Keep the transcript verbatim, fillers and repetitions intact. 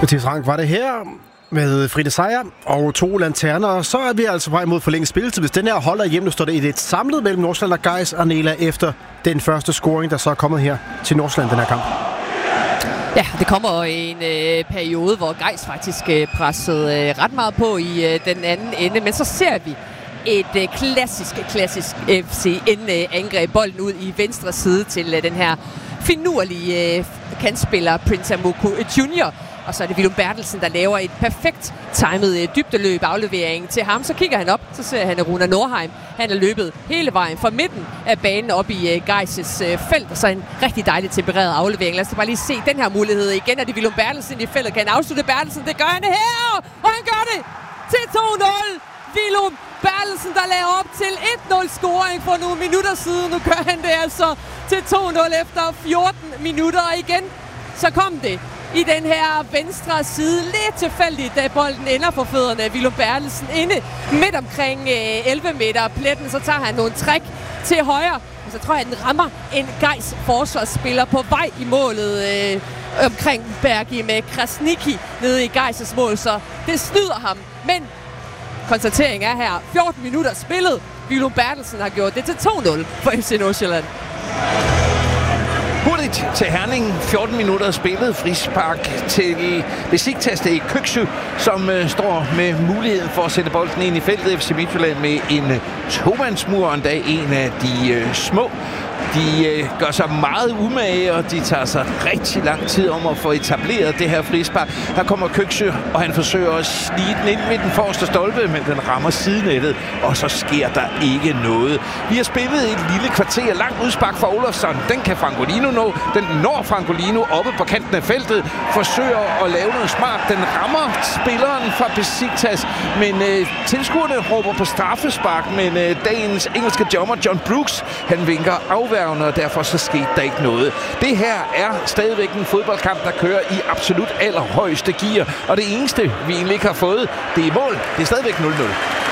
Mathias Frank var det her med Fride Seier og to lanterner, og så er vi altså på vej mod forlænget spilletid. Hvis den her holder hjemme, står det et samlet mellem Nordsjælland og Gais Arnela efter den første scoring, der så er kommet her til Nordsjælland den her kamp. Ja, det kommer i en øh, periode, hvor Gais faktisk øh, pressede øh, ret meget på i øh, den anden ende, men så ser vi et øh, klassisk, klassisk F C N-angreb. Bolden ud i venstre side til øh, den her finurlige øh, kantspiller Prince Amuku junior Og så er det Willum Bertelsen, der laver et perfekt timet øh, dybdeløb aflevering til ham. Så kigger han op, så ser han Runa Norheim. Han er løbet hele vejen fra midten af banen op i øh, Gais' øh, felt. Og så en rigtig dejligt tempereret aflevering. Lad os bare lige se den her mulighed igen. Er det Willum Bertelsen i feltet? Kan han afslutte Bertelsen? Det gør han her! Og han gør det til to nul! Willum Bertelsen, der laver op til et nul scoring for nogle minutter siden. Nu gør han det altså til to nul efter fjorten minutter. Og igen, så kom det i den her venstre side. Lidt tilfældigt, da bolden ender på fødderne af Willum Bertelsen inde midt omkring øh, elleve meter pletten. Så tager han nogle træk til højre. Og så tror jeg, at den rammer en Gais forsvarsspiller på vej i målet øh, omkring Bergi med Krasniqi nede i Gais' mål. Så det snyder ham. Men konstatering er her, fjorten minutter spillet. Willum Bertelsen har gjort det til to nul for F C Nordsjælland. Hurtigt til Herning, fjorten minutter spillet, frispark til Besiktas i Køksø, som øh, står med muligheden for at sætte bolden ind i feltet. F C Midtjylland med en tomandsmur, endda en af de øh, små. De øh, gør sig meget umage, og de tager sig rigtig lang tid om at få etableret det her frispark. Her kommer Køksø, og han forsøger at snige den ind med den forreste stolpe, men den rammer sidenettet, og så sker der ikke noget. Vi har spillet et lille kvarter langt udspark fra Olofsson. Den kan Francolino nå. Den når Francolino oppe på kanten af feltet, forsøger at lave noget smart. Den rammer spilleren fra Besiktas, men øh, tilskuerne råber på straffespark, men øh, dagens engelske dommer John Brooks, han vinker afværgende, og derfor så skete der ikke noget. Det her er stadigvæk en fodboldkamp, der kører i absolut allerhøjeste gear, og det eneste, vi egentlig ikke har fået, det er mål. Det er stadigvæk nul nul.